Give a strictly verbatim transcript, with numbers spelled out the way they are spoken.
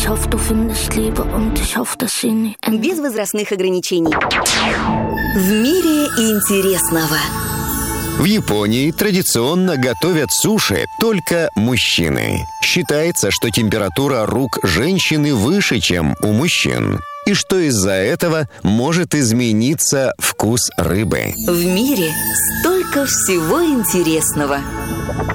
Ich hoffe, du findest Liebe und ich hoffe, dass sie nie endet. Без возрастных ограничений. В мире интересного. В Японии традиционно готовят суши только мужчины. Считается, что температура рук женщины выше, чем у мужчин. И что из-за этого может измениться вкус рыбы. В мире столько всего интересного.